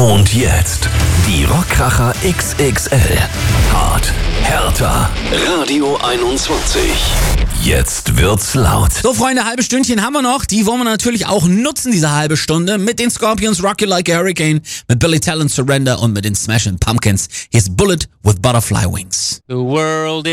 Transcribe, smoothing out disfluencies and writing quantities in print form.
Und jetzt die Rockkracher XXL. Hart, härter. Radio 21. Jetzt wird's laut. So, Freunde, halbe Stündchen haben wir noch. Die wollen wir natürlich auch nutzen, diese halbe Stunde. Mit den Scorpions, Rock You Like a Hurricane, mit Billy Talent, Surrender und mit den Smashing Pumpkins. Here's Bullet with Butterfly Wings. The world